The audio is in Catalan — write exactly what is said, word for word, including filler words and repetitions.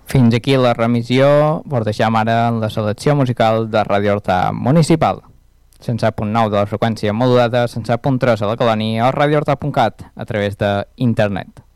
Fins aquí la remissió, vos deixam ara en la selecció musical de Ràdio Horta Municipal. cent set punt nou de la freqüència modulada, cent set punt tres a la colònia o radio horta punt cat a través d'internet.